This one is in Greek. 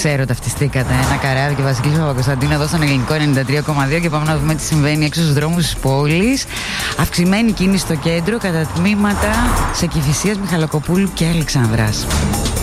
ξέρω, ταυτιστήκατε. Ένα Καράβι και Βασίλης Παπακοσταντίνου εδώ στον Ελληνικό 93,2 και πάμε να δούμε τι συμβαίνει έξω στους δρόμους της πόλης. Αυξημένη κίνηση στο κέντρο κατά τμήματα σε Κηφισίας, Μιχαλακοπούλου και Αλεξανδράς.